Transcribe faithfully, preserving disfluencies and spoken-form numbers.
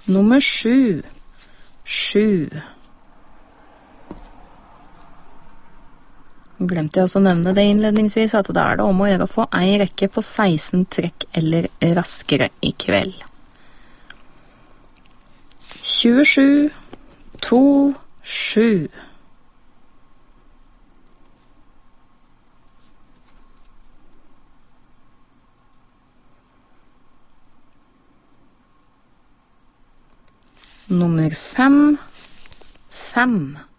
Nummer sju. Sju. Glemte jeg også å nevne det innledningsvis, at da er det om å gjøre å få en rekke på seksten trekk eller raskere i kveld. tjuesju, to, sju. Nummer fem, fem.